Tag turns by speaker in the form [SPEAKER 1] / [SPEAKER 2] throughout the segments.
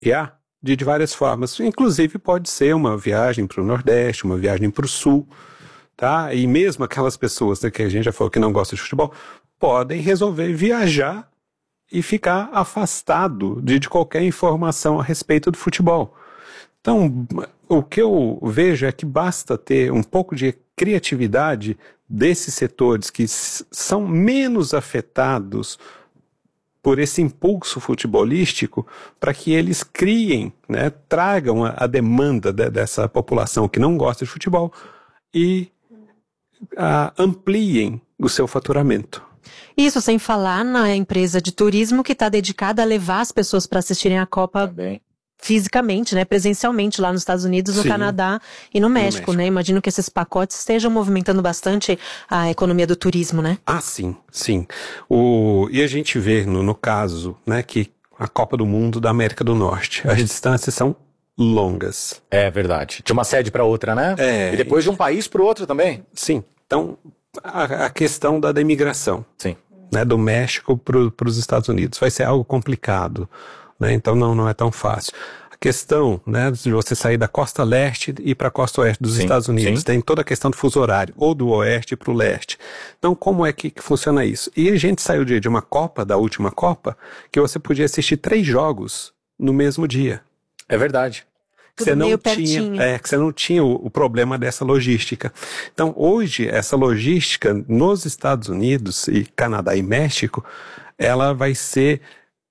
[SPEAKER 1] de várias formas. Inclusive pode ser uma viagem para o Nordeste, uma viagem para o Sul, tá? E mesmo aquelas pessoas, né, que a gente já falou que não gostam de futebol, podem resolver viajar e ficar afastado de qualquer informação a respeito do futebol. Então, o que eu vejo é que basta ter um pouco de criatividade desses setores que são menos afetados por esse impulso futebolístico para que eles criem, né, tragam a demanda dessa população que não gosta de futebol e ampliem o seu faturamento.
[SPEAKER 2] Isso sem falar na empresa de turismo que está dedicada a levar as pessoas para assistirem a Copa
[SPEAKER 3] Também.
[SPEAKER 2] fisicamente, né, presencialmente lá nos Estados Unidos, no
[SPEAKER 1] Sim.
[SPEAKER 2] Canadá e no México, né? Imagino que esses pacotes estejam movimentando bastante a economia do turismo, né?
[SPEAKER 1] Sim, sim. E a gente vê no caso, né, que a Copa do Mundo da América do Norte, as distâncias são longas.
[SPEAKER 3] É verdade. De uma sede para outra, né? E depois de um país para o outro também.
[SPEAKER 1] Sim. Então, a questão da imigração,
[SPEAKER 3] Sim.
[SPEAKER 1] né, do México para os Estados Unidos vai ser algo complicado, né? Então não é tão fácil. A questão, né, de você sair da costa leste e para a costa oeste dos Estados Unidos, tem toda a questão do fuso horário, ou do oeste para o leste. Então, como é que funciona isso? E a gente saiu de uma Copa, da última Copa, que você podia assistir 3 jogos no mesmo dia.
[SPEAKER 3] É verdade.
[SPEAKER 1] Que você não tinha o problema dessa logística. Então, hoje, essa logística nos Estados Unidos e Canadá e México, ela vai ser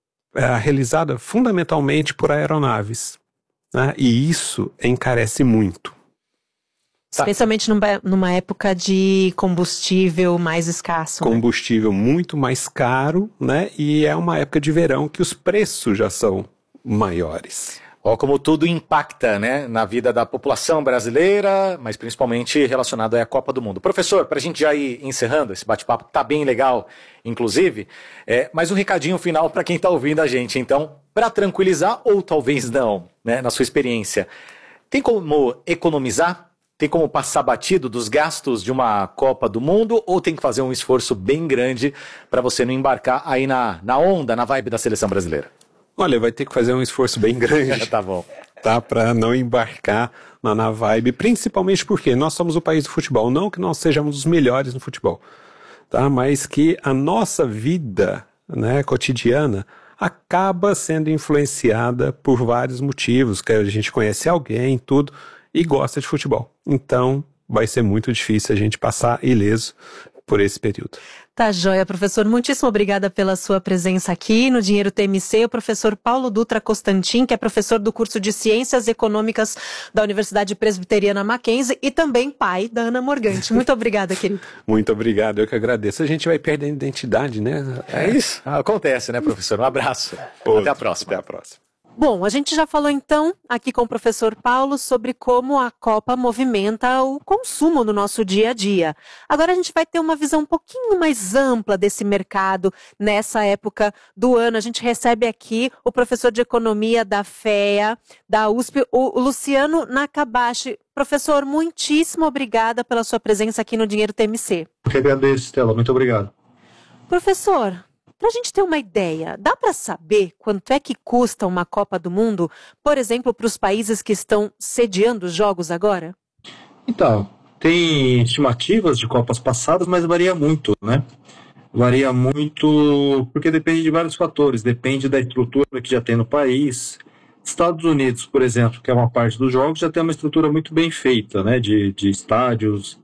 [SPEAKER 1] realizada fundamentalmente por aeronaves, né? E isso encarece muito.
[SPEAKER 2] Especialmente numa época de combustível mais escasso.
[SPEAKER 1] Combustível muito mais caro, né? E é uma época de verão que os preços já são maiores.
[SPEAKER 3] Ó, como tudo impacta, né, na vida da população brasileira, mas principalmente relacionado à Copa do Mundo. Professor, para a gente já ir encerrando, esse bate-papo tá bem legal, inclusive, mas um recadinho final para quem está ouvindo a gente. Então, para tranquilizar, ou talvez não, né, na sua experiência, tem como economizar? Tem como passar batido dos gastos de uma Copa do Mundo? Ou tem que fazer um esforço bem grande para você não embarcar aí na onda, na vibe da seleção brasileira?
[SPEAKER 1] Olha, vai ter que fazer um esforço bem grande.
[SPEAKER 3] Tá bom.
[SPEAKER 1] Tá, para não embarcar na vibe, principalmente porque nós somos o país do futebol, não que nós sejamos os melhores no futebol, tá? Mas que a nossa vida, né, cotidiana acaba sendo influenciada por vários motivos, que a gente conhece alguém, tudo, e gosta de futebol. Então, vai ser muito difícil a gente passar ileso por esse período.
[SPEAKER 2] Tá joia, professor. Muitíssimo obrigada pela sua presença aqui no Dinheiro TMC. O professor Paulo Dutra Constantin, que é professor do curso de Ciências Econômicas da Universidade Presbiteriana Mackenzie e também pai da Ana Morgante. Muito obrigada, querido.
[SPEAKER 1] Muito obrigado, eu que agradeço. A gente vai perdendo identidade, né?
[SPEAKER 3] É isso. Acontece, né, professor? Um abraço. Até a próxima.
[SPEAKER 1] Até a próxima.
[SPEAKER 2] Bom, a gente já falou então aqui com o professor Paulo sobre como a Copa movimenta o consumo no nosso dia a dia. Agora a gente vai ter uma visão um pouquinho mais ampla desse mercado nessa época do ano. A gente recebe aqui o professor de Economia da FEA, da USP, o Luciano Nakabashi. Professor, muitíssimo obrigada pela sua presença aqui no Dinheiro TMC.
[SPEAKER 4] Eu que agradeço, Stella. Muito obrigado.
[SPEAKER 2] Professor, para a gente ter uma ideia, dá para saber quanto é que custa uma Copa do Mundo, por exemplo, para os países que estão sediando os jogos agora?
[SPEAKER 4] Então, tem estimativas de Copas passadas, mas varia muito, né? Varia muito porque depende de vários fatores. Depende da estrutura que já tem no país. Estados Unidos, por exemplo, que é uma parte dos jogos, já tem uma estrutura muito bem feita, né? De estádios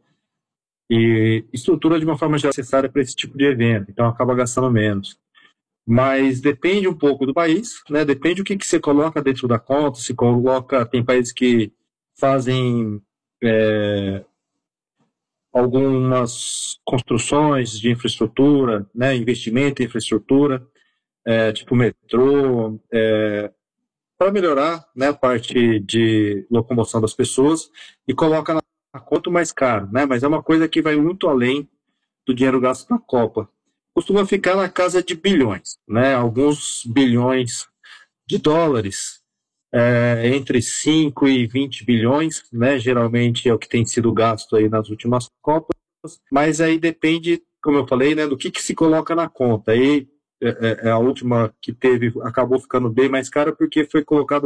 [SPEAKER 4] e estrutura de uma forma geral necessária para esse tipo de evento, então acaba gastando menos. Mas depende um pouco do país, né? Depende do que você coloca dentro da conta, se coloca, tem países que fazem algumas construções de infraestrutura, né? Investimento em infraestrutura, tipo metrô, para melhorar, né, a parte de locomoção das pessoas e coloca na conta mais caro, né? Mas é uma coisa que vai muito além do dinheiro gasto na Copa. Costuma ficar na casa de bilhões, né? Alguns bilhões de dólares, entre 5 e 20 bilhões, né? Geralmente é o que tem sido gasto aí nas últimas Copas, mas aí depende, como eu falei, né, do que se coloca na conta. Aí a última que teve acabou ficando bem mais cara porque foi colocado